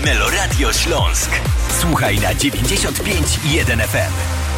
Meloradio Śląsk. Słuchaj na 95,1 FM.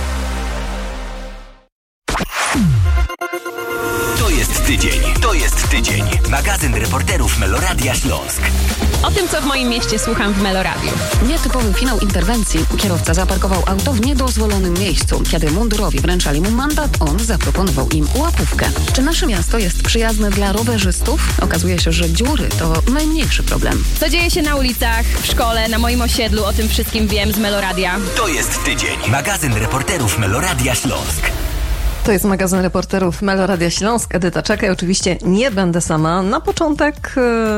To jest tydzień. Magazyn reporterów Meloradia Śląsk. O tym, co w moim mieście słucham w Meloradiu. Nietypowy finał interwencji. Kierowca zaparkował auto w niedozwolonym miejscu. Kiedy mundurowi wręczali mu mandat, on zaproponował im łapówkę. Czy nasze miasto jest przyjazne dla rowerzystów? Okazuje się, że dziury to najmniejszy problem. Co dzieje się na ulicach, w szkole, na moim osiedlu, o tym wszystkim wiem z Meloradia. To jest tydzień. Magazyn reporterów Meloradia Śląsk. To jest magazyn reporterów Meloradia Śląsk. Edyta Czekaj. Oczywiście nie będę sama. Na początek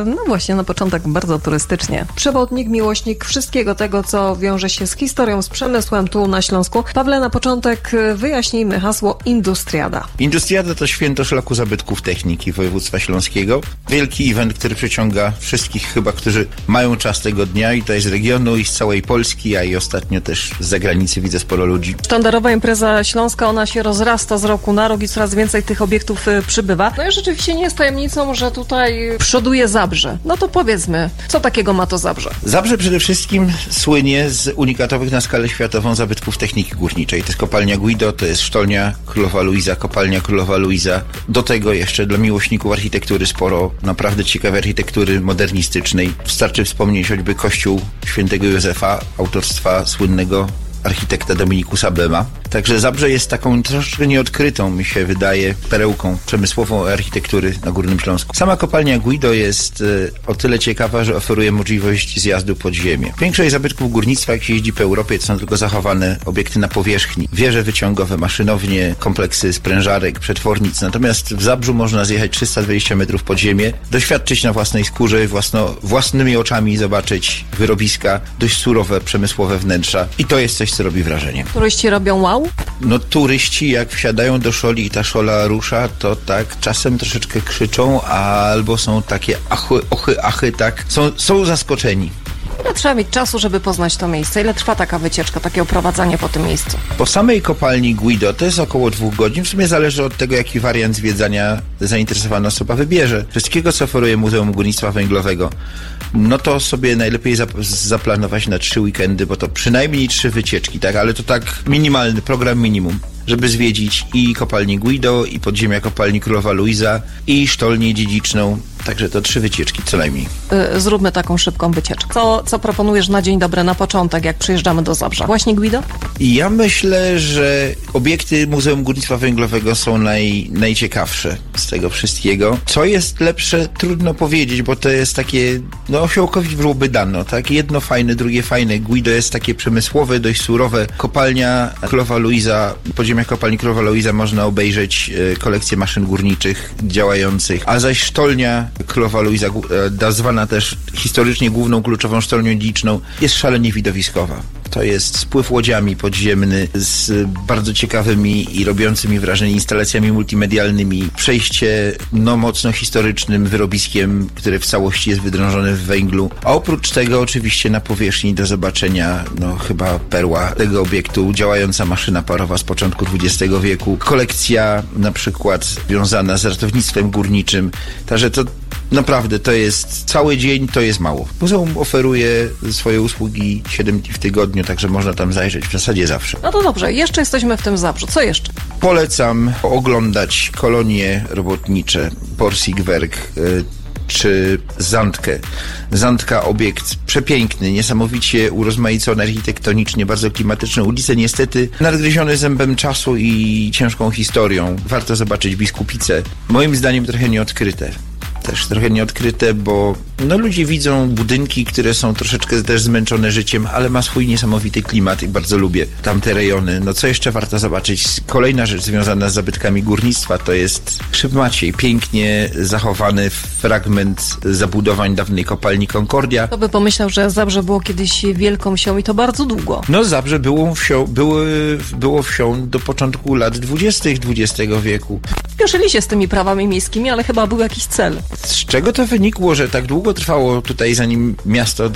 bardzo turystycznie. Przewodnik, miłośnik wszystkiego tego, co wiąże się z historią, z przemysłem tu na Śląsku. Pawle, na początek wyjaśnijmy hasło Industriada. Industriada to święto szlaku zabytków techniki województwa śląskiego. Wielki event, który przyciąga wszystkich chyba, którzy mają czas tego dnia i to jest z regionu i z całej Polski, a i ostatnio też z zagranicy widzę sporo ludzi. Sztandarowa impreza śląska, ona się rozrasta z roku na rok i coraz więcej tych obiektów przybywa. No i rzeczywiście nie jest tajemnicą, że tutaj przoduje Zabrze. No to powiedzmy, co takiego ma to Zabrze? Zabrze przede wszystkim słynie z unikatowych na skalę światową zabytków techniki górniczej. To jest kopalnia Guido, to jest sztolnia Królowa Luiza, kopalnia Królowa Luiza. Do tego jeszcze dla miłośników architektury sporo naprawdę ciekawej architektury modernistycznej. Wystarczy wspomnieć choćby kościół świętego Józefa, autorstwa słynnego architekta Dominikusa Bema. Także Zabrze jest taką troszkę nieodkrytą, mi się wydaje, perełką przemysłową architektury na Górnym Śląsku. Sama kopalnia Guido jest o tyle ciekawa, że oferuje możliwość zjazdu pod ziemię. Większość zabytków górnictwa, jak się jeździ po Europie, to są tylko zachowane obiekty na powierzchni. Wieże wyciągowe, maszynownie, kompleksy sprężarek, przetwornic. Natomiast w Zabrzu można zjechać 320 metrów pod ziemię, doświadczyć na własnej skórze, własnymi oczami zobaczyć wyrobiska, dość surowe, przemysłowe wnętrza. I to jest coś, co robi wrażenie. Turyści robią wow? No turyści jak wsiadają do szoli i ta szola rusza, to tak czasem troszeczkę krzyczą, albo są takie achy, tak. Są zaskoczeni. Ile trzeba mieć czasu, żeby poznać to miejsce? Ile trwa taka wycieczka, takie oprowadzanie po tym miejscu? Po samej kopalni Guido to jest około 2 godzin. W sumie zależy od tego, jaki wariant zwiedzania zainteresowana osoba wybierze. Wszystkiego, co oferuje Muzeum Górnictwa Węglowego, no to sobie najlepiej zaplanować na 3 weekendy, bo to przynajmniej 3 wycieczki, tak? Ale to tak minimalny, program minimum, żeby zwiedzić i kopalnię Guido, i podziemia kopalni Królowa Luiza, i sztolnię dziedziczną. Także to 3 wycieczki co najmniej. Zróbmy taką szybką wycieczkę. Co proponujesz na dzień dobry, na początek, jak przyjeżdżamy do Zabrza? Właśnie Guido? Ja myślę, że obiekty Muzeum Górnictwa Węglowego są najciekawsze z tego wszystkiego. Co jest lepsze, trudno powiedzieć, bo to jest takie, osiołkowi byłoby dano, tak? Jedno fajne, drugie fajne. Guido jest takie przemysłowe, dość surowe. Kopalnia Królowa Luiza, podziemiach kopalni Królowa Luiza można obejrzeć kolekcję maszyn górniczych działających, a zaś sztolnia Królowa Luiza, zwana też historycznie główną kluczową sztolnią dziedziczną, jest szalenie widowiskowa. To jest spływ łodziami podziemny z bardzo ciekawymi i robiącymi wrażenie instalacjami multimedialnymi. Przejście mocno historycznym wyrobiskiem, które w całości jest wydrążone w węglu. A oprócz tego oczywiście na powierzchni do zobaczenia chyba perła tego obiektu, działająca maszyna parowa z początku XX wieku. Kolekcja na przykład związana z ratownictwem górniczym. Także to naprawdę to jest cały dzień, to jest mało. Muzeum oferuje swoje usługi 7 dni w tygodniu, także można tam zajrzeć w zasadzie zawsze. No to dobrze, jeszcze jesteśmy w tym Zabrzu. Co jeszcze? Polecam oglądać kolonie robotnicze, Borsigwerk, czy Zandkę. Zandka, obiekt przepiękny, niesamowicie urozmaicony architektonicznie, bardzo klimatyczne ulice, niestety nadgryzione zębem czasu i ciężką historią. Warto zobaczyć Biskupice. Moim zdaniem trochę nieodkryte. Bo ludzie widzą budynki, które są troszeczkę też zmęczone życiem, ale ma swój niesamowity klimat i bardzo lubię tamte rejony. Co jeszcze warto zobaczyć? Kolejna rzecz związana z zabytkami górnictwa to jest Krzyw Maciej. Pięknie zachowany fragment zabudowań dawnej kopalni Concordia. Kto by pomyślał, że Zabrze było kiedyś wielką wsią i to bardzo długo. Zabrze było wsią do początku lat 20. XX wieku. Spieszyli się z tymi prawami miejskimi, ale chyba był jakiś cel. Z czego to wynikło, że tak długo trwało tutaj, zanim miasto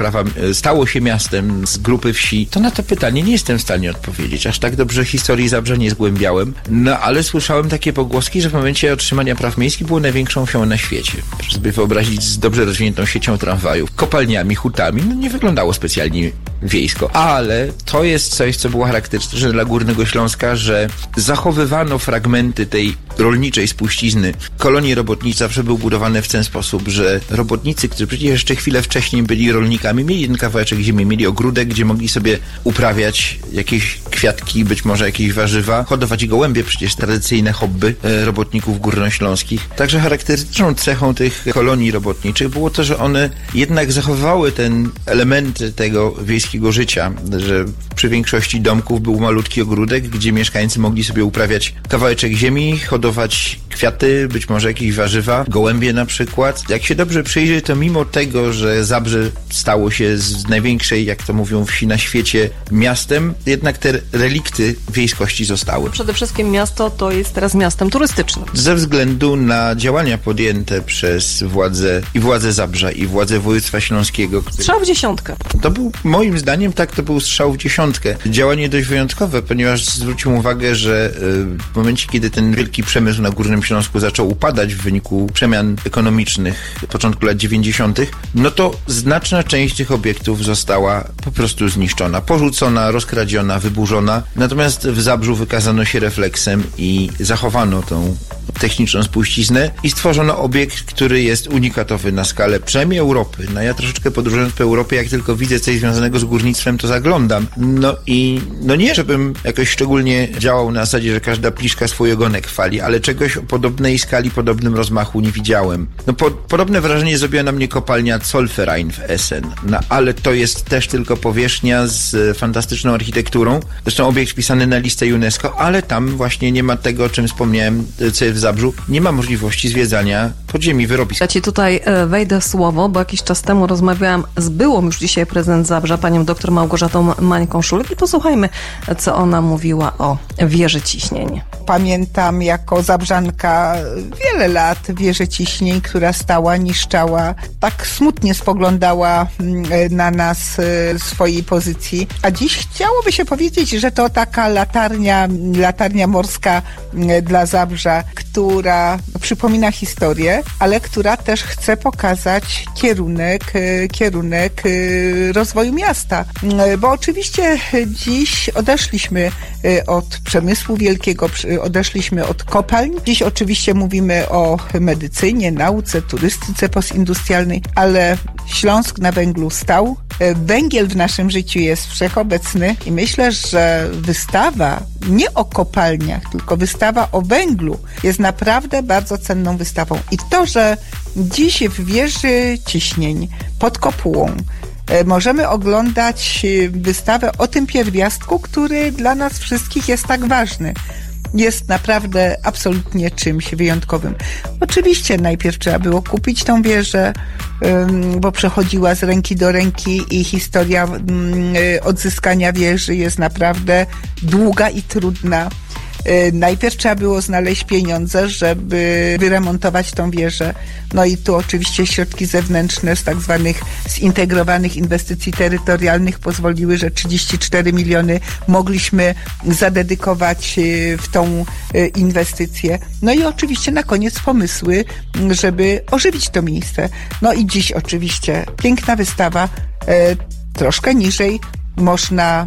stało się miastem z grupy wsi? To na to pytanie nie jestem w stanie odpowiedzieć. Aż tak dobrze historii Zabrza nie zgłębiałem. No ale słyszałem takie pogłoski, że w momencie otrzymania praw miejskich było największą wsią na świecie. Proszę sobie wyobrazić z dobrze rozwiniętą siecią tramwajów, kopalniami, hutami. No nie wyglądało specjalnie wiejsko. Ale to jest coś, co było charakterystyczne dla Górnego Śląska, że zachowywano fragmenty tej rolniczej spuścizny. Kolonie robotnicze zawsze były budowane w ten sposób, że robotnicy, którzy przecież jeszcze chwilę wcześniej byli rolnikami, mieli jeden kawałeczek ziemi, mieli ogródek, gdzie mogli sobie uprawiać jakieś kwiatki, być może jakieś warzywa, hodować gołębie, przecież tradycyjne hobby robotników górnośląskich. Także charakterystyczną cechą tych kolonii robotniczych było to, że one jednak zachowywały ten elementy tego wiejskiego życia, że przy większości domków był malutki ogródek, gdzie mieszkańcy mogli sobie uprawiać kawałeczek ziemi, hodować kwiaty, być może jakieś warzywa, gołębie na przykład. Jak się dobrze przyjrzy, to mimo tego, że Zabrze stało się z największej, jak to mówią, wsi na świecie miastem, jednak te relikty wiejskości zostały. Przede wszystkim miasto to jest teraz miastem turystycznym. Ze względu na działania podjęte przez władze Zabrza i władze województwa śląskiego. Strzał w dziesiątkę. To był, moim zdaniem, to był strzał w dziesiątkę. Działanie dość wyjątkowe, ponieważ zwróciłem uwagę, że w momencie, kiedy ten wielki przemysł na Górnym Śląsku zaczął upadać w wyniku przemian ekonomicznych w początku lat 90., no to znaczna część tych obiektów została po prostu zniszczona, porzucona, rozkradziona, wyburzona. Natomiast w Zabrzu wykazano się refleksem i zachowano tą techniczną spuściznę i stworzono obiekt, który jest unikatowy na skalę przynajmniej Europy. No ja troszeczkę podróżując po Europie, jak tylko widzę coś związanego z górnictwem, to zaglądam. No i nie, żebym jakoś szczególnie działał na zasadzie, że każda pliszka swój ogonek chwali, ale czegoś o podobnej skali, podobnym rozmachu nie widziałem. No podobne wrażenie zrobiła na mnie kopalnia Zollverein w Essen. No ale to jest też tylko powierzchnia z fantastyczną architekturą. Zresztą obiekt wpisany na listę UNESCO, ale tam właśnie nie ma tego, o czym wspomniałem, co jest w Zabrzu. Nie ma możliwości zwiedzania podziemi, wyrobisk. Ja ci tutaj wejdę w słowo, bo jakiś czas temu rozmawiałam z byłą już dzisiaj prezydent Zabrza, panią dr Małgorzatą Mańką-Szulek i posłuchajmy, co ona mówiła o wieży ciśnień. Pamiętam jako Zabrzanka wiele lat wieżę ciśnień, która stała, niszczała, tak smutnie spoglądała na nas z swojej pozycji. A dziś chciałoby się powiedzieć, że to taka latarnia morska dla Zabrza, która przypomina historię, ale która też chce pokazać kierunek rozwoju miasta. Bo oczywiście dziś odeszliśmy od przemysłu wielkiego, odeszliśmy od kopalń. Dziś oczywiście mówimy o medycynie, nauce, turystyce postindustrialnej, ale Śląsk na węglu stał. Węgiel w naszym życiu jest wszechobecny i myślę, że wystawa nie o kopalniach, tylko wystawa o węglu jest naprawdę bardzo cenną wystawą. I to, że dziś w wieży ciśnień pod kopułą możemy oglądać wystawę o tym pierwiastku, który dla nas wszystkich jest tak ważny. Jest naprawdę absolutnie czymś wyjątkowym. Oczywiście najpierw trzeba było kupić tą wieżę, bo przechodziła z ręki do ręki i historia odzyskania wieży jest naprawdę długa i trudna. Najpierw trzeba było znaleźć pieniądze, żeby wyremontować tą wieżę. No i tu oczywiście środki zewnętrzne z tak zwanych zintegrowanych inwestycji terytorialnych pozwoliły, że 34 miliony mogliśmy zadedykować w tą inwestycję. No i oczywiście na koniec pomysły, żeby ożywić to miejsce. No i dziś oczywiście piękna wystawa, troszkę niżej można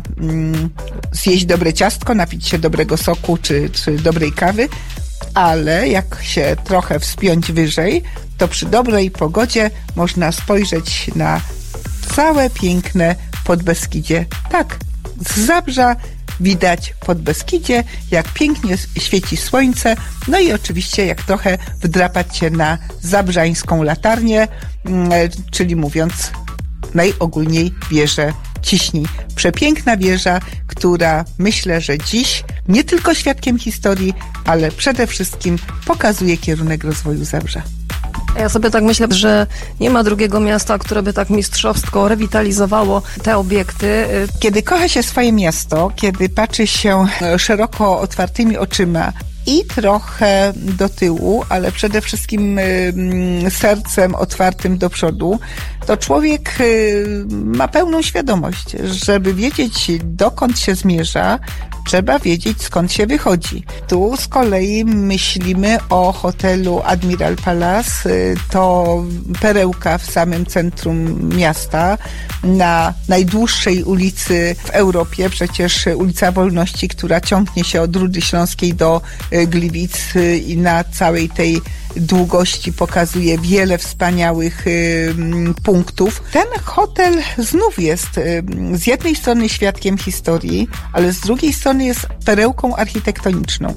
zjeść dobre ciastko, napić się dobrego soku czy dobrej kawy, ale jak się trochę wspiąć wyżej, to przy dobrej pogodzie można spojrzeć na całe piękne Podbeskidzie. Tak, z Zabrza widać Podbeskidzie, jak pięknie świeci słońce, no i oczywiście jak trochę wdrapać się na zabrzańską latarnię, czyli mówiąc najogólniej wieżę ciśnień. Przepiękna wieża, która myślę, że dziś nie tylko świadkiem historii, ale przede wszystkim pokazuje kierunek rozwoju Zabrza. Ja sobie tak myślę, że nie ma drugiego miasta, które by tak mistrzowsko rewitalizowało te obiekty. Kiedy kocha się swoje miasto, kiedy patrzy się szeroko otwartymi oczyma i trochę do tyłu, ale przede wszystkim sercem otwartym do przodu, to człowiek ma pełną świadomość, żeby wiedzieć, dokąd się zmierza, trzeba wiedzieć, skąd się wychodzi. Tu z kolei myślimy o hotelu Admiral Palace. To perełka w samym centrum miasta, na najdłuższej ulicy w Europie. Przecież ulica Wolności, która ciągnie się od Rudy Śląskiej do Gliwic i na całej tej długości pokazuje wiele wspaniałych punktów. Ten hotel znów jest z jednej strony świadkiem historii, ale z drugiej strony jest perełką architektoniczną.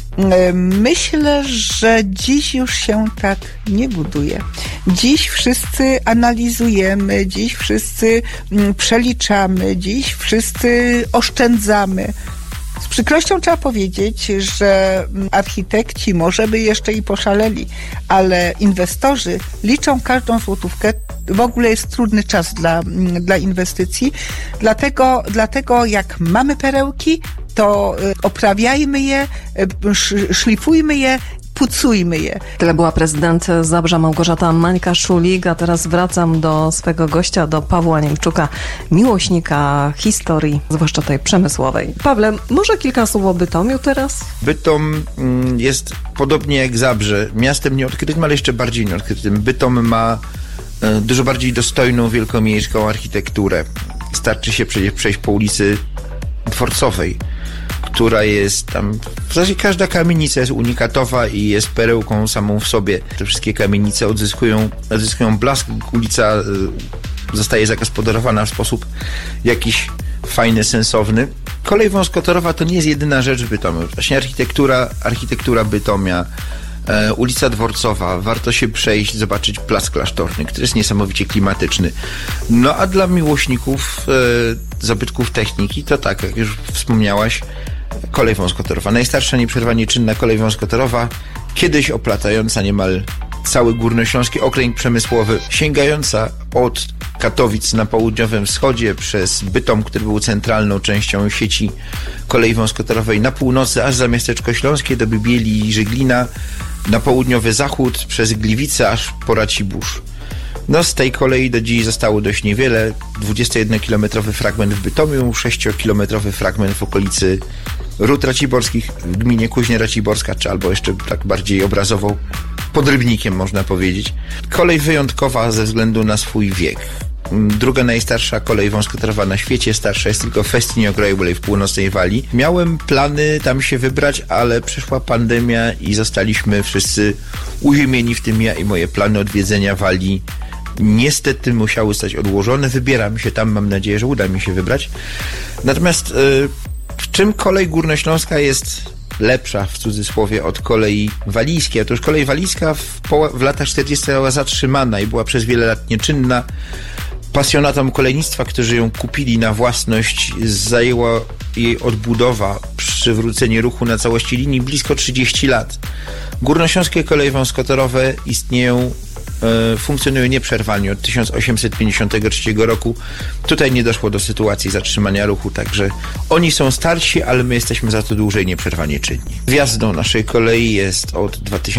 Myślę, że dziś już się tak nie buduje. Dziś wszyscy analizujemy, dziś wszyscy przeliczamy, dziś wszyscy oszczędzamy. Z przykrością trzeba powiedzieć, że architekci może by jeszcze i poszaleli, ale inwestorzy liczą każdą złotówkę. W ogóle jest trudny czas dla inwestycji. Dlatego jak mamy perełki, to oprawiajmy je, szlifujmy je, pucujmy je. Tyle była prezydent Zabrza Małgorzata Mańka-Szulik, a teraz wracam do swego gościa, do Pawła Niemczuka, miłośnika historii, zwłaszcza tej przemysłowej. Pawle, może kilka słów o Bytomiu teraz? Bytom jest podobnie jak Zabrze, miastem nieodkrytym, ale jeszcze bardziej nieodkrytym. Bytom ma dużo bardziej dostojną, wielkomiejską architekturę. Starczy się przejść po ulicy Dworcowej, która jest tam, w zasadzie każda kamienica jest unikatowa i jest perełką samą w sobie. Te wszystkie kamienice odzyskują blask. Ulica zostaje zagospodarowana w sposób jakiś fajny, sensowny. Kolej wąskotorowa to nie jest jedyna rzecz w Bytomiu. Właśnie architektura Bytomia, ulica Dworcowa, warto się przejść, zobaczyć Plac Klasztorny, który jest niesamowicie klimatyczny. No a dla miłośników zabytków techniki, to tak, jak już wspomniałaś, kolej wąskotorowa. Najstarsza nieprzerwanie czynna kolej wąskotorowa, kiedyś oplatająca niemal cały górnośląski okręg przemysłowy, sięgająca od Katowic na południowym wschodzie przez Bytom, który był centralną częścią sieci kolei wąskotorowej, na północy aż za miasteczko śląskie do Bibieli i Żyglina, na południowy zachód przez Gliwice aż po Racibórz. No z tej kolei do dziś zostało dość niewiele. 21-kilometrowy fragment w Bytomiu, 6-kilometrowy fragment w okolicy Rud Raciborskich w gminie Kuźnia Raciborska, czy albo jeszcze tak bardziej obrazowo pod Rybnikiem, można powiedzieć. Kolej wyjątkowa ze względu na swój wiek. Druga najstarsza kolej wąskotorowa na świecie, starsza jest tylko w Festiniog Railway w północnej Walii. Miałem plany tam się wybrać, ale przyszła pandemia i zostaliśmy wszyscy uziemieni, w tym ja, i moje plany odwiedzenia Walii niestety musiały zostać odłożone. Wybieram się tam, mam nadzieję, że uda mi się wybrać. Natomiast w czym kolej górnośląska jest lepsza, w cudzysłowie, od kolei walijskiej? Otóż kolej walijska w latach 40. była zatrzymana i była przez wiele lat nieczynna. Pasjonatom kolejnictwa, którzy ją kupili na własność, zajęła jej odbudowa, przywrócenie ruchu na całości linii blisko 30 lat. Górnośląskie koleje wąskotorowe istnieją, funkcjonują nieprzerwanie od 1853 roku. Tutaj nie doszło do sytuacji zatrzymania ruchu, także oni są starsi, ale my jesteśmy za to dłużej nieprzerwanie czynni. Gwiazdą naszej kolei jest od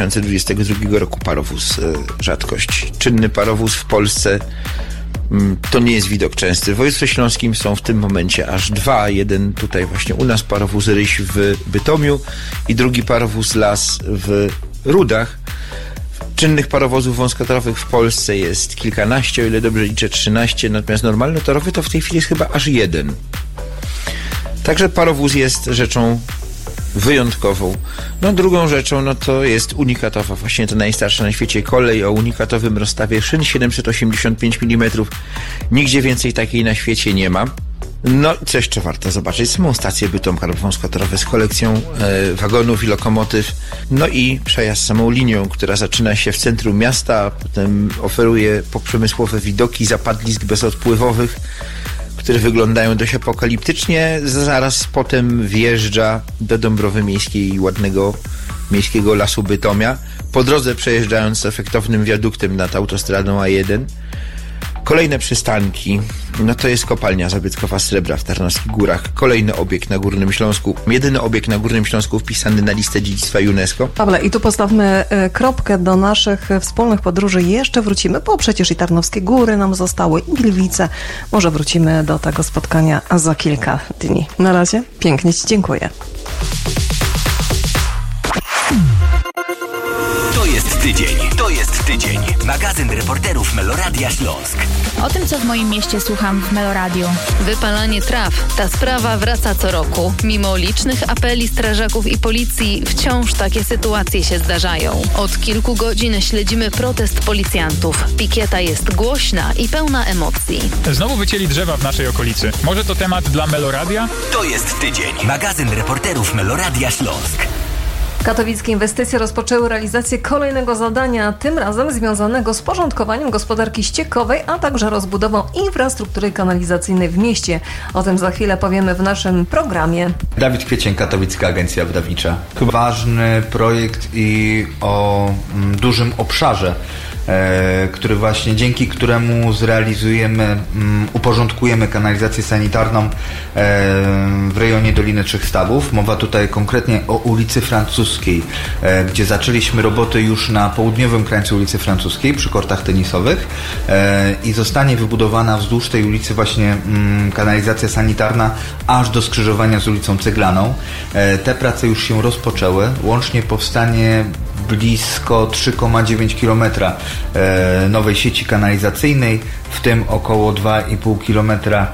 2022 roku parowóz rzadkość. Czynny parowóz w Polsce to nie jest widok częsty. W województwie śląskim są w tym momencie aż dwa. Jeden tutaj właśnie u nas, parowóz Ryś w Bytomiu, i drugi parowóz Las w Rudach. Czynnych parowozów wąskotorowych w Polsce jest kilkanaście, o ile dobrze liczę 13, natomiast normalnotorowy to w tej chwili jest chyba aż jeden. Także parowóz jest rzeczą wyjątkową. No drugą rzeczą, no to jest unikatowa, właśnie to najstarsza na świecie kolej o unikatowym rozstawie szyn 785 mm. Nigdzie więcej takiej na świecie nie ma. No co jeszcze warto zobaczyć? Samą stację Bytom wąskotorowe z kolekcją wagonów i lokomotyw. No i przejazd samą linią, która zaczyna się w centrum miasta, a potem oferuje poprzemysłowe widoki zapadlisk bezodpływowych, które wyglądają dość apokaliptycznie. Zaraz potem wjeżdża do Dąbrowy Miejskiej i ładnego miejskiego lasu Bytomia, po drodze przejeżdżając efektownym wiaduktem nad autostradą A1. Kolejne przystanki, no to jest kopalnia zabytkowa srebra w Tarnowskich Górach. Kolejny obiekt na Górnym Śląsku. Jedyny obiekt na Górnym Śląsku wpisany na listę dziedzictwa UNESCO. Pawle, i tu postawmy kropkę. Do naszych wspólnych podróży jeszcze wrócimy, bo przecież i Tarnowskie Góry nam zostały, i Gliwice. Może wrócimy do tego spotkania za kilka dni. Na razie pięknie Ci dziękuję. To jest tydzień. Magazyn reporterów Meloradia Śląsk. O tym, co w moim mieście słucham w Meloradiu. Wypalanie traw. Ta sprawa wraca co roku. Mimo licznych apeli strażaków i policji, wciąż takie sytuacje się zdarzają. Od kilku godzin śledzimy protest policjantów. Pikieta jest głośna i pełna emocji. Znowu wycięli drzewa w naszej okolicy. Może to temat dla Meloradia? To jest tydzień. Magazyn reporterów Meloradia Śląsk. Katowickie inwestycje rozpoczęły realizację kolejnego zadania, tym razem związanego z porządkowaniem gospodarki ściekowej, a także rozbudową infrastruktury kanalizacyjnej w mieście. O tym za chwilę powiemy w naszym programie. Dawid Kwiecień, Katowicka Agencja Wydawnicza. Ważny projekt i o dużym obszarze, dzięki któremu zrealizujemy, uporządkujemy kanalizację sanitarną w rejonie Doliny Trzech Stawów. Mowa tutaj konkretnie o ulicy Francuskiej, gdzie zaczęliśmy roboty już na południowym krańcu ulicy Francuskiej przy kortach tenisowych i zostanie wybudowana wzdłuż tej ulicy właśnie kanalizacja sanitarna aż do skrzyżowania z ulicą Ceglaną. Te prace już się rozpoczęły. Łącznie powstanie blisko 3,9 km nowej sieci kanalizacyjnej, w tym około 2,5 km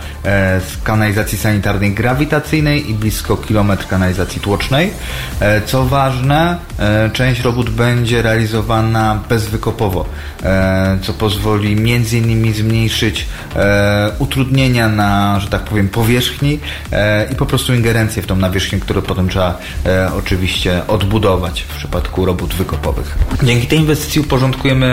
z kanalizacji sanitarnej grawitacyjnej i blisko kilometr kanalizacji tłocznej. Co ważne, część robót będzie realizowana bezwykopowo, co pozwoli m.in. zmniejszyć utrudnienia na, że tak powiem, powierzchni i po prostu ingerencję w tą nawierzchnię, którą potem trzeba oczywiście odbudować w przypadku robót wykopowych. Dzięki tej inwestycji uporządkujemy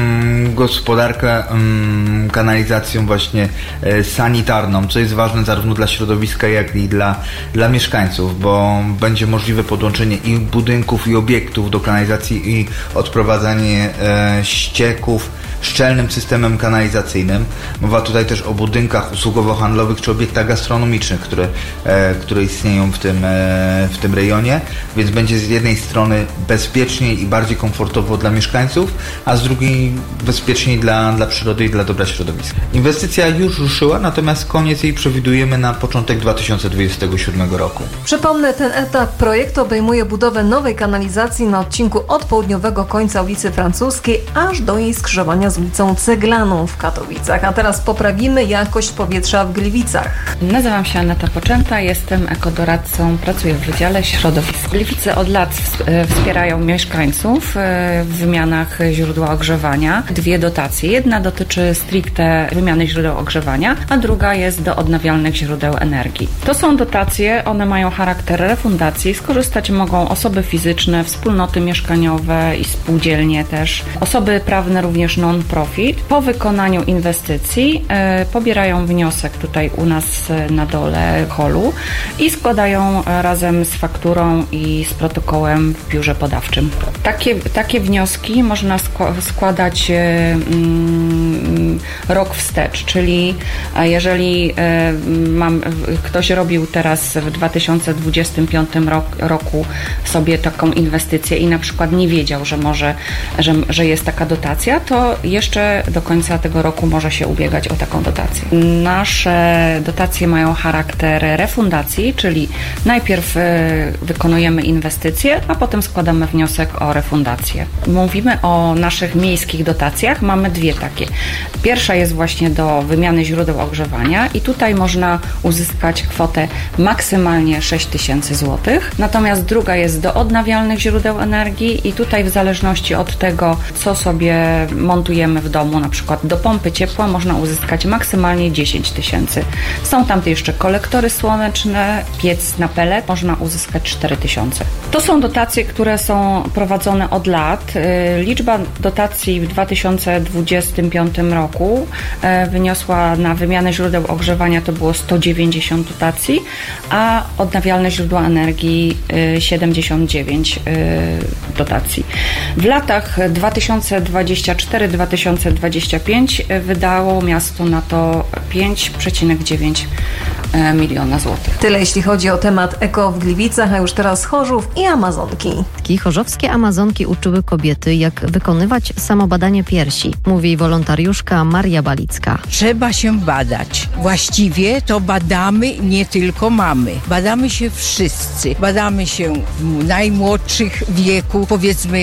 gospodarkę kanalizacją właśnie sanitarną, co jest ważne zarówno dla środowiska, jak i dla mieszkańców, bo będzie możliwe podłączenie i budynków, i obiektów do kanalizacji i odprowadzanie ścieków szczelnym systemem kanalizacyjnym. Mowa tutaj też o budynkach usługowo-handlowych czy obiektach gastronomicznych, które istnieją w tym rejonie, więc będzie z jednej strony bezpieczniej i bardziej komfortowo dla mieszkańców, a z drugiej bezpieczniej dla przyrody i dla dobra środowiska. Inwestycja już ruszyła, natomiast koniec jej przewidujemy na początek 2027 roku. Przypomnę, ten etap projektu obejmuje budowę nowej kanalizacji na odcinku od południowego końca ulicy Francuskiej aż do jej skrzyżowania z ulicą Ceglaną w Katowicach. A teraz poprawimy jakość powietrza w Gliwicach. Nazywam się Aneta Poczęta, jestem ekodoradcą, pracuję w Wydziale Środowiska. Gliwice od lat wspierają mieszkańców w wymianach źródła ogrzewania. Dwie dotacje. Jedna dotyczy stricte wymiany źródeł ogrzewania, a druga jest do odnawialnych źródeł energii. To są dotacje, one mają charakter refundacji. Skorzystać mogą osoby fizyczne, wspólnoty mieszkaniowe i spółdzielnie też. Osoby prawne również non-profit. Po wykonaniu inwestycji pobierają wniosek tutaj u nas na dole holu i składają razem z fakturą i z protokołem w biurze podawczym. Takie wnioski można składać rok wstecz, czyli jeżeli ktoś robił teraz w 2025 roku sobie taką inwestycję i na przykład nie wiedział, że jest taka dotacja, to jeszcze do końca tego roku może się ubiegać o taką dotację. Nasze dotacje mają charakter refundacji, czyli najpierw wykonujemy inwestycje, a potem składamy wniosek o refundację. Mówimy o naszych miejskich dotacjach, mamy dwie takie. Pierwsza jest właśnie do wymiany źródeł ogrzewania i tutaj można uzyskać kwotę maksymalnie 6 000 złotych. Natomiast druga jest do odnawialnych źródeł energii i tutaj w zależności od tego, co sobie montujemy w domu, na przykład do pompy ciepła można uzyskać maksymalnie 10 000. Są tam jeszcze kolektory słoneczne, piec na pelet, można uzyskać 4 000. To są dotacje, które są prowadzone od lat. Liczba dotacji w 2025 roku roku wyniosła na wymianę źródeł ogrzewania to było 190 dotacji, a odnawialne źródła energii 79 dotacji. W latach 2024-2025 wydało miasto na to 5,9 miliona złotych. Tyle jeśli chodzi o temat eko w Gliwicach, a już teraz Chorzów i Amazonki. Chorzowskie Amazonki uczyły kobiety, jak wykonywać samobadanie piersi, mówi wolontariuszka Maria Balicka. Trzeba się badać. Właściwie to badamy nie tylko mamy. Badamy się wszyscy. Badamy się w najmłodszych wieku, powiedzmy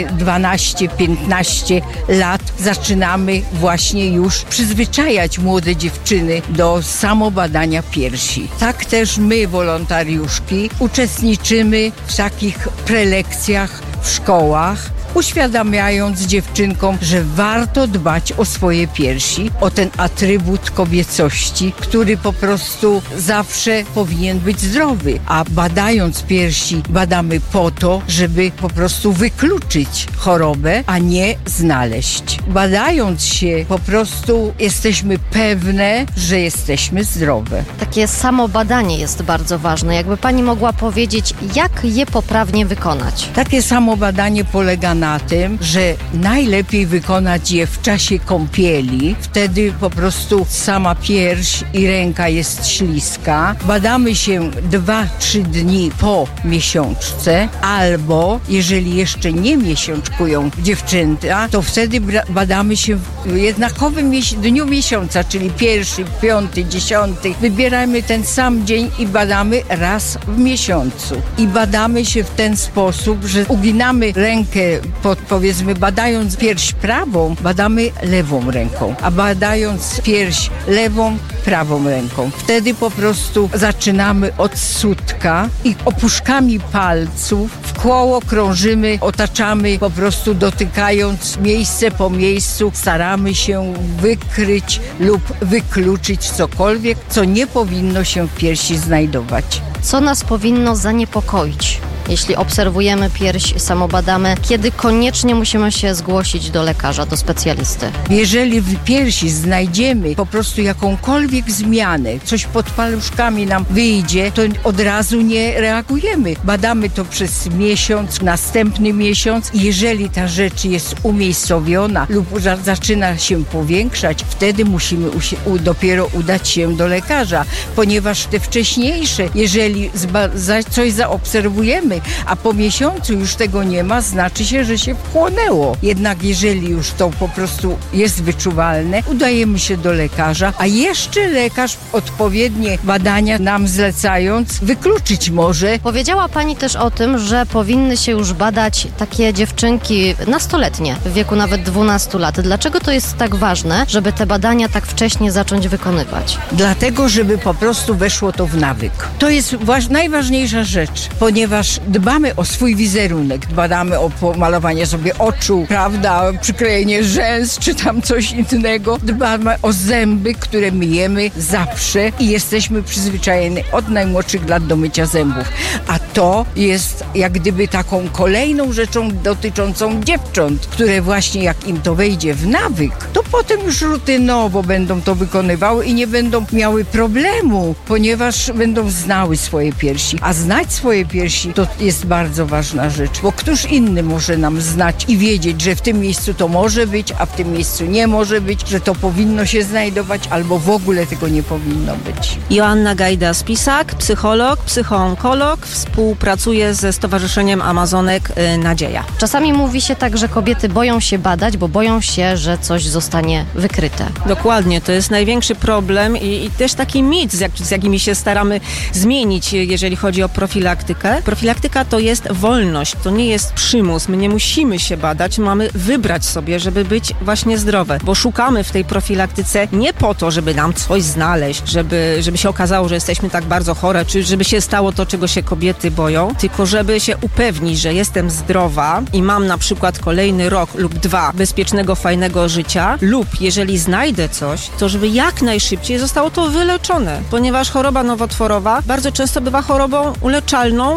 12-15 lat. Zaczynamy właśnie już przyzwyczajać młode dziewczyny do samobadania piersi. Tak też my, wolontariuszki, uczestniczymy w takich prelekcjach w szkołach, uświadamiając dziewczynkom, że warto dbać o swoje piersi, o ten atrybut kobiecości, który po prostu zawsze powinien być zdrowy. A badając piersi, badamy po to, żeby po prostu wykluczyć chorobę, a nie znaleźć. Badając się, po prostu jesteśmy pewne, że jesteśmy zdrowe. Takie samobadanie jest bardzo ważne. Jakby pani mogła powiedzieć, jak je poprawnie wykonać? Takie samobadanie polega na tym, że najlepiej wykonać je w czasie kąpieli. Wtedy po prostu sama pierś i ręka jest śliska. Badamy się 2-3 dni po miesiączce, albo jeżeli jeszcze nie miesiączkują dziewczęta, to wtedy badamy się w jednakowym dniu miesiąca, czyli 1., 5., 10. Wybieramy ten sam dzień i badamy raz w miesiącu. I badamy się w ten sposób, że uginamy rękę powiedzmy, badając pierś prawą, badamy lewą ręką, a badając pierś lewą, prawą ręką. Wtedy po prostu zaczynamy od sutka i opuszkami palców w koło krążymy, otaczamy, po prostu dotykając miejsce po miejscu, staramy się wykryć lub wykluczyć cokolwiek, co nie powinno się w piersi znajdować. Co nas powinno zaniepokoić? Jeśli obserwujemy pierś, samobadamy, kiedy koniecznie musimy się zgłosić do lekarza, do specjalisty? Jeżeli w piersi znajdziemy po prostu jakąkolwiek zmianę, coś pod paluszkami nam wyjdzie, to od razu nie reagujemy. Badamy to przez miesiąc, następny miesiąc i jeżeli ta rzecz jest umiejscowiona lub zaczyna się powiększać, wtedy musimy dopiero udać się do lekarza, ponieważ te wcześniejsze, jeżeli coś zaobserwujemy, a po miesiącu już tego nie ma, znaczy się, że się wchłonęło. Jednak jeżeli już to po prostu jest wyczuwalne, udajemy się do lekarza, a jeszcze lekarz odpowiednie badania nam zlecając wykluczyć może. Powiedziała pani też o tym, że powinny się już badać takie dziewczynki nastoletnie, w wieku nawet 12 lat. Dlaczego to jest tak ważne, żeby te badania tak wcześnie zacząć wykonywać? Dlatego, żeby po prostu weszło to w nawyk. To jest najważniejsza rzecz, ponieważ dbamy o swój wizerunek, dbamy o pomalowanie sobie oczu, prawda, przyklejenie rzęs, czy tam coś innego. Dbamy o zęby, które myjemy zawsze i jesteśmy przyzwyczajeni od najmłodszych lat do mycia zębów. A to jest jak gdyby taką kolejną rzeczą dotyczącą dziewcząt, które właśnie jak im to wejdzie w nawyk, to potem już rutynowo będą to wykonywały i nie będą miały problemu, ponieważ będą znały swoje piersi. A znać swoje piersi to jest bardzo ważna rzecz, bo któż inny może nam znać i wiedzieć, że w tym miejscu to może być, a w tym miejscu nie może być, że to powinno się znajdować, albo w ogóle tego nie powinno być. Joanna Gajda-Spisak, psycholog, psychoonkolog, współpracuje ze Stowarzyszeniem Amazonek Nadzieja. Czasami mówi się tak, że kobiety boją się badać, bo boją się, że coś zostanie wykryte. Dokładnie, to jest największy problem i też taki mit, z jakimi się staramy zmienić, jeżeli chodzi o profilaktykę. Profilaktyka to jest wolność, to nie jest przymus. My nie musimy się badać, mamy wybrać sobie, żeby być właśnie zdrowe, bo szukamy w tej profilaktyce nie po to, żeby nam coś znaleźć, żeby się okazało, że jesteśmy tak bardzo chore, czy żeby się stało to, czego się kobiety boją, tylko żeby się upewnić, że jestem zdrowa i mam na przykład kolejny rok lub 2 bezpiecznego, fajnego życia, lub jeżeli znajdę coś, to żeby jak najszybciej zostało to wyleczone, ponieważ choroba nowotworowa bardzo często bywa chorobą uleczalną lub przewlekłą.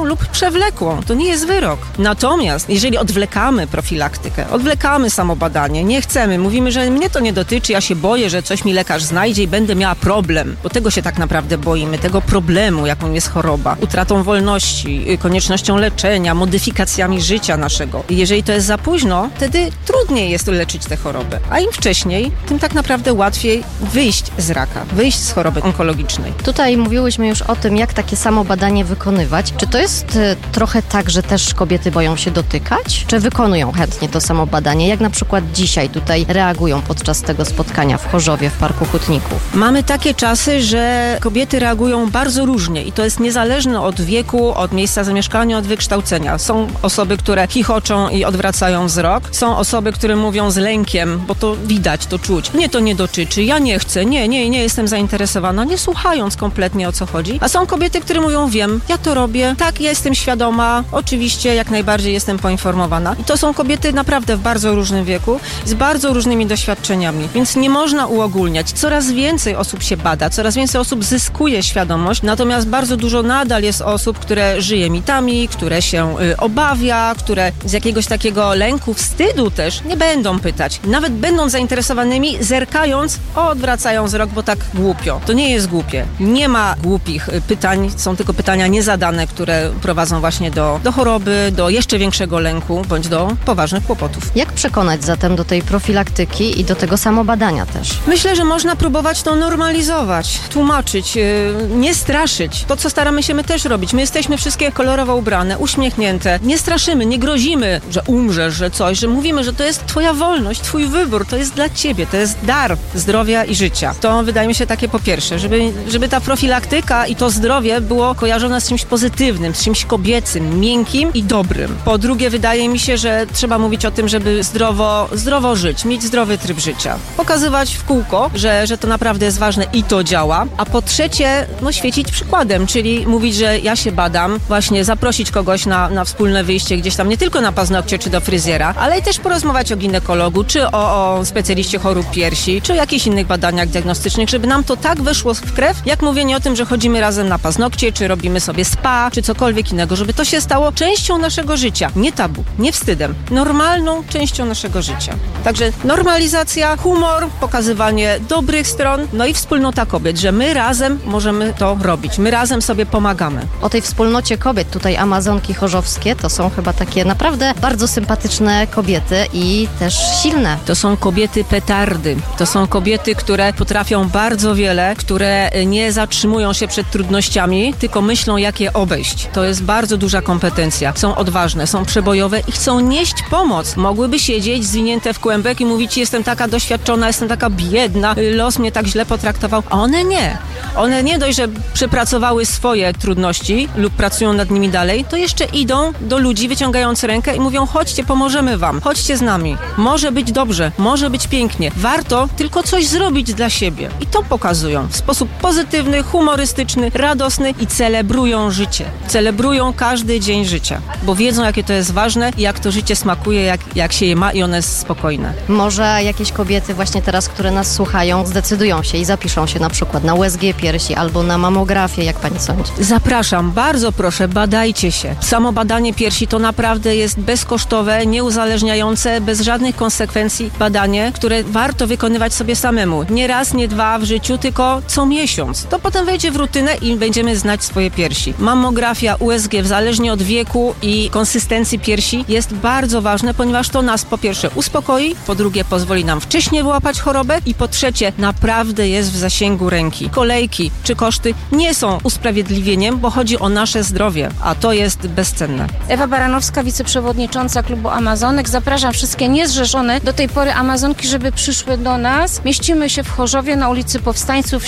przewlekłą, to nie jest wyrok. Natomiast jeżeli odwlekamy profilaktykę, odwlekamy samobadanie, nie chcemy, mówimy, że mnie to nie dotyczy, ja się boję, że coś mi lekarz znajdzie i będę miała problem, bo tego się tak naprawdę boimy, tego problemu, jaką jest choroba, utratą wolności, koniecznością leczenia, modyfikacjami życia naszego. Jeżeli to jest za późno, wtedy trudniej jest leczyć tę chorobę, a im wcześniej, tym tak naprawdę łatwiej wyjść z raka, wyjść z choroby onkologicznej. Tutaj mówiłyśmy już o tym, jak takie samo badanie wykonywać. Czy to jest trochę tak, że też kobiety boją się dotykać? Czy wykonują chętnie to samo badanie? Jak na przykład dzisiaj tutaj reagują podczas tego spotkania w Chorzowie, w Parku Hutników? Mamy takie czasy, że kobiety reagują bardzo różnie i to jest niezależne od wieku, od miejsca zamieszkania, od wykształcenia. Są osoby, które chichoczą i odwracają wzrok. Są osoby, które mówią z lękiem, bo to widać, to czuć. Mnie to nie dotyczy, ja nie chcę, nie jestem zainteresowana, nie słuchając kompletnie, o co chodzi. A są kobiety, które mówią, wiem, ja to robię, tak, ja jestem świadoma, oczywiście jak najbardziej jestem poinformowana. I to są kobiety naprawdę w bardzo różnym wieku, z bardzo różnymi doświadczeniami, więc nie można uogólniać. Coraz więcej osób się bada, coraz więcej osób zyskuje świadomość, natomiast bardzo dużo nadal jest osób, które żyje mitami, które się obawia, które z jakiegoś takiego lęku, wstydu też nie będą pytać. Nawet będąc zainteresowanymi, zerkając, odwracają wzrok, bo tak głupio. To nie jest głupie. Nie ma głupich pytań, są tylko pytania niezadane, które prowadzą właśnie do choroby, do jeszcze większego lęku, bądź do poważnych kłopotów. Jak przekonać zatem do tej profilaktyki i do tego samobadania też? Myślę, że można próbować to normalizować, tłumaczyć, nie straszyć. To, co staramy się my też robić. My jesteśmy wszystkie kolorowo ubrane, uśmiechnięte. Nie straszymy, nie grozimy, że umrzesz, że coś, że mówimy, że to jest twoja wolność, twój wybór, to jest dla ciebie, to jest dar zdrowia i życia. To wydaje mi się takie po pierwsze, żeby ta profilaktyka i to zdrowie było kojarzone z czymś pozytywnym, z czymś kobiecym, miękkim i dobrym. Po drugie, wydaje mi się, że trzeba mówić o tym, żeby zdrowo żyć, mieć zdrowy tryb życia. Pokazywać w kółko, że to naprawdę jest ważne i to działa. A po trzecie, świecić przykładem, czyli mówić, że ja się badam, właśnie zaprosić kogoś na wspólne wyjście gdzieś tam, nie tylko na paznokcie czy do fryzjera, ale i też porozmawiać o ginekologu, czy o specjaliście chorób piersi, czy o jakichś innych badaniach diagnostycznych, żeby nam to tak weszło w krew, jak mówienie o tym, że chodzimy razem na paznokcie, czy robimy sobie spa, czy cokolwiek innego, żeby to się stało częścią naszego życia. Nie tabu, nie wstydem. Normalną częścią naszego życia. Także normalizacja, humor, pokazywanie dobrych stron, i wspólnota kobiet, że my razem możemy to robić. My razem sobie pomagamy. O tej wspólnocie kobiet, tutaj Amazonki chorzowskie, to są chyba takie naprawdę bardzo sympatyczne kobiety i też silne. To są kobiety petardy. To są kobiety, które potrafią bardzo wiele, które nie zatrzymują się przed trudnościami, tylko myślą, jak je obejść. To jest bardzo duża kompetencja. Są odważne, są przebojowe i chcą nieść pomoc. Mogłyby siedzieć zwinięte w kłębek i mówić, jestem taka doświadczona, jestem taka biedna, los mnie tak źle potraktował. A one nie. One nie dość, że przepracowały swoje trudności lub pracują nad nimi dalej, to jeszcze idą do ludzi wyciągając rękę i mówią, chodźcie, pomożemy wam, chodźcie z nami. Może być dobrze, może być pięknie. Warto tylko coś zrobić dla siebie. I to pokazują w sposób pozytywny, humorystyczny, radosny i celebrują życie. Celebrują każdy dzień życia, bo wiedzą, jakie to jest ważne i jak to życie smakuje, jak się je ma i one jest spokojne. Może jakieś kobiety właśnie teraz, które nas słuchają, zdecydują się i zapiszą się na przykład na USG piersi albo na mamografię, jak pani sądzi? Zapraszam, bardzo proszę, badajcie się. Samo badanie piersi to naprawdę jest bezkosztowe, nieuzależniające, bez żadnych konsekwencji badanie, które warto wykonywać sobie samemu. Nie raz, nie dwa w życiu, tylko co miesiąc. To potem wejdzie w rutynę i będziemy znać swoje piersi. Mammografia, USG, zależnie od wieku i konsystencji piersi, jest bardzo ważne, ponieważ to nas po pierwsze uspokoi, po drugie pozwoli nam wcześniej wyłapać chorobę i po trzecie naprawdę jest w zasięgu ręki. Kolejki czy koszty nie są usprawiedliwieniem, bo chodzi o nasze zdrowie, a to jest bezcenne. Ewa Baranowska, wiceprzewodnicząca klubu Amazonek. Zapraszam wszystkie niezrzeszone do tej pory Amazonki, żeby przyszły do nas. Mieścimy się w Chorzowie na ulicy Powstańców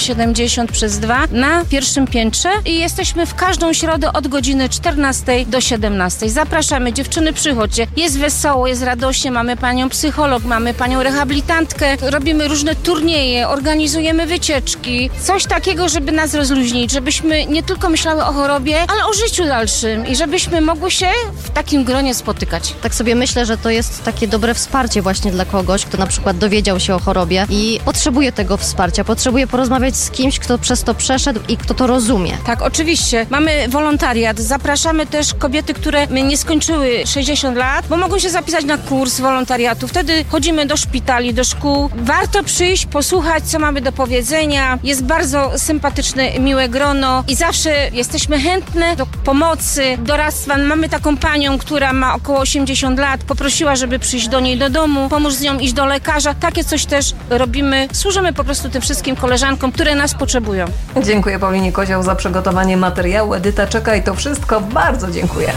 70/2 na pierwszym piętrze i jesteśmy w każdą środę od godziny 14 do 17. Zapraszamy, dziewczyny, przychodźcie. Jest wesoło, jest radośnie, mamy panią psycholog, mamy panią rehabilitantkę, robimy różne turnieje, organizujemy wycieczki. Coś takiego takiego, żeby nas rozluźnić, żebyśmy nie tylko myślały o chorobie, ale o życiu dalszym i żebyśmy mogły się w takim gronie spotykać. Tak sobie myślę, że to jest takie dobre wsparcie właśnie dla kogoś, kto na przykład dowiedział się o chorobie i potrzebuje tego wsparcia, potrzebuje porozmawiać z kimś, kto przez to przeszedł i kto to rozumie. Tak, oczywiście. Mamy wolontariat. Zapraszamy też kobiety, które nie skończyły 60 lat, bo mogą się zapisać na kurs wolontariatu. Wtedy chodzimy do szpitali, do szkół. Warto przyjść, posłuchać, co mamy do powiedzenia. Jest bardzo sympatyczne, miłe grono i zawsze jesteśmy chętne do pomocy, doradztwa. Mamy taką panią, która ma około 80 lat. Poprosiła, żeby przyjść do niej do domu, pomóc z nią iść do lekarza. Takie coś też robimy. Służymy po prostu tym wszystkim koleżankom, które nas potrzebują. Dziękuję Paulinie Kozioł za przygotowanie materiału. Edyta czeka i to wszystko. Bardzo dziękuję.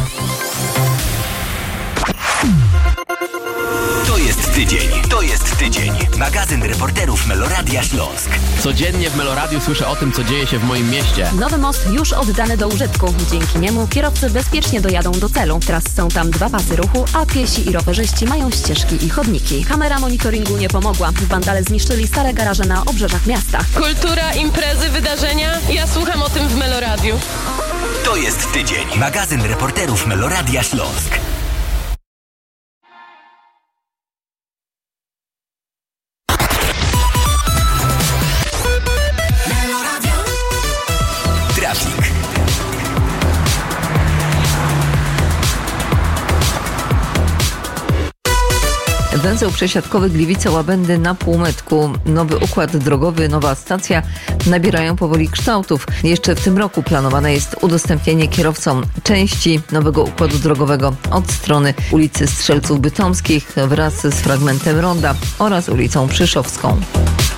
To jest tydzień. Magazyn reporterów Meloradia Śląsk. Codziennie w Meloradiu słyszę o tym, co dzieje się w moim mieście. Nowy most już oddany do użytku. Dzięki niemu kierowcy bezpiecznie dojadą do celu. Teraz są tam 2 pasy ruchu, a piesi i rowerzyści mają ścieżki i chodniki. Kamera monitoringu nie pomogła. Wandale zniszczyli stare garaże na obrzeżach miasta. Kultura, imprezy, wydarzenia. Ja słucham o tym w Meloradiu. To jest tydzień. Magazyn reporterów Meloradia Śląsk. Węzeł przesiadkowy Gliwice-Łabędy na półmetku. Nowy układ drogowy, nowa stacja nabierają powoli kształtów. Jeszcze w tym roku planowane jest udostępnienie kierowcom części nowego układu drogowego od strony ulicy Strzelców Bytomskich wraz z fragmentem ronda oraz ulicą Przyszowską.